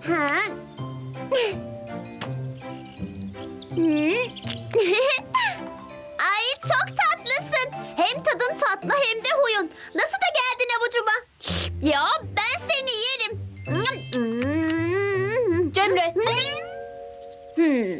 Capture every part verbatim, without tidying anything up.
Ha? Hmm. Ay çok tatlısın. Hem tadın tatlı hem de huyun. Nasıl da geldin avucuma? Ya ben seni yerim. Cemre, Hmm.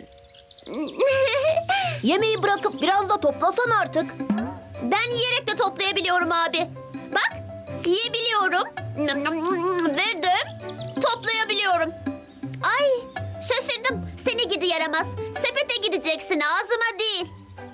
yemeği bırakıp biraz da toplasan artık. Ben yiyerek de toplayabiliyorum abi. Bak, yiyebiliyorum. Ve de toplayabiliyorum. Ay, şaşırdım. Seni gidi yaramaz. Sepete gideceksin, ağzıma değil.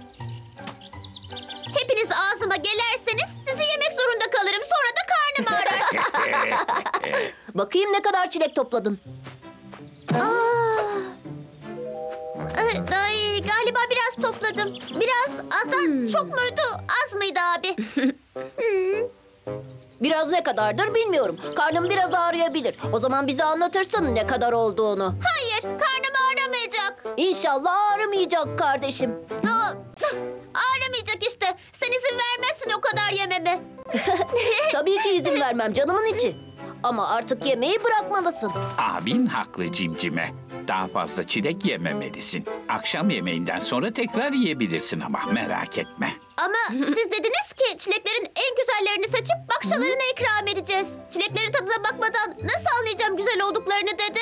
Hepiniz ağzıma gelerseniz sizi yemek zorunda kalırım. Sonra da karnım ağrır. Bakayım ne kadar çilek topladın. Aa. Ay, ay, galiba biraz topladım. Biraz azdan çok muydu, az mıydı abi? Hmm. Biraz ne kadardır bilmiyorum. Karnım biraz ağrıyabilir. O zaman bize anlatırsın ne kadar olduğunu. Hayır, karnım ağrımayacak. İnşallah ağrımayacak kardeşim. Aa, ağrımayacak işte. Sen izin vermezsin o kadar yememe. Tabii ki izin vermem canımın içi. Ama artık yemeği bırakmalısın. Abin haklı Cimcime. Daha fazla çilek yememelisin. Akşam yemeğinden sonra tekrar yiyebilirsin ama merak etme. Ama siz dediniz ki çileklerin en güzellerini seçip bakşalarına ikram edeceğiz. Çileklerin tadına bakmadan nasıl anlayacağım güzel olduklarını dedi.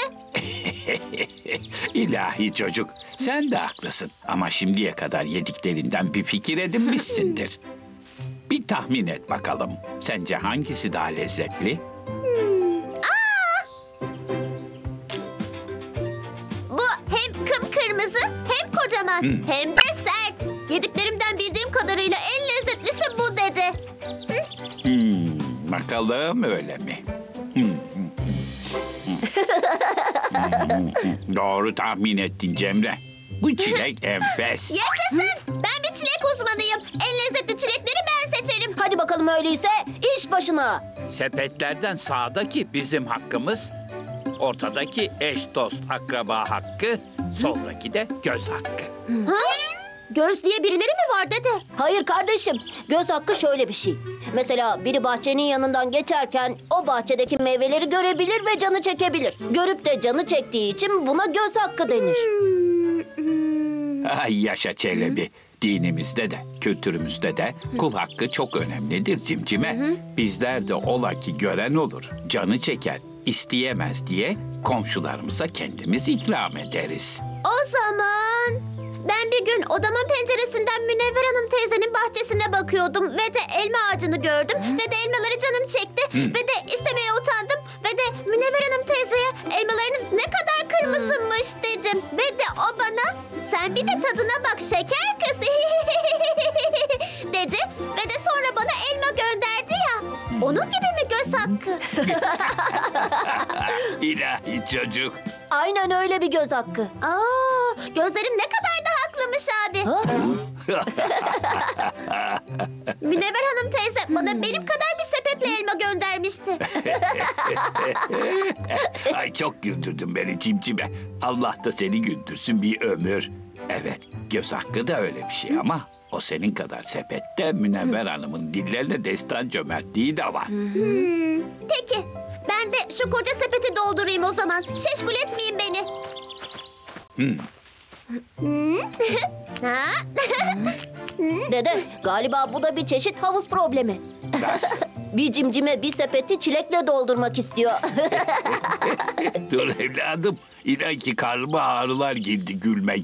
İlahi çocuk, sen de haklısın. Ama şimdiye kadar yediklerinden bir fikir edinmişsindir. Bir tahmin et bakalım. Sence hangisi daha lezzetli? Bu hem kıpkırmızı hem kocaman Hmm. hem de sert. Yediklerimden bildiğim kadarıyla en lezzetlisi bu dedi. Hmm, bakalım öyle mi? Hmm, hmm, hmm. Hmm, Doğru tahmin ettin Cemre. Bu çilek enfes. Yaşasın! Ben bir çilek uzmanıyım. En lezzetli çilekleri ben seçerim. Hadi bakalım öyleyse iş başına. Sepetlerden sağdaki bizim hakkımız, ortadaki eş dost akraba hakkı, soldaki de göz hakkı. Ha? Göz diye birileri mi var dede? Hayır kardeşim, göz hakkı şöyle bir şey. Mesela biri bahçenin yanından geçerken o bahçedeki meyveleri görebilir ve canı çekebilir. Görüp de canı çektiği için buna göz hakkı denir. Ay yaşa Çelebi. Dinimizde de, kültürümüzde de kul hakkı çok önemlidir Cimcime. Bizler de ola ki gören olur, canı çeker, isteyemez diye komşularımıza kendimiz ikram ederiz. O zaman ben bir gün odamın penceresinden Münevver Hanım teyzenin bahçesine bakıyordum ve de elma ağacını gördüm ve de elmaları canım çekti ve de istemeye utandım ve de Münevver Hanım teyzeye elmalarınız ne kadar kırmızıymış dedim ve de o bana sen bir de tadına bak şeker kız dedi ve de sonra bana elma gönderdi ya. Onun gibi mi göz hakkı? İlahi çocuk. Aynen öyle bir göz hakkı. Aa, gözlerim ne kadar da haklıymış abi. Ha? Münevver Hanım teyze bana benim kadar bir sepetle elma göndermişti. Ay çok güldürdün beni Cimcime. Allah da seni güldürsün bir ömür. Evet, göz hakkı da öyle bir şey ama o senin kadar sepette Münevver Hanım'ın dillerle destan cömertliği de var. Hmm, peki ben de şu koca sepeti doldurayım o zaman. Şeşkul etmeyin beni. Hmm. Hmm. Ha? Dede, galiba bu da bir çeşit havuz problemi. Nasıl? Bir cimcime bir sepeti çilekle doldurmak istiyor. Dur evladım. İnan ki karnıma ağrılar girdi gülmek.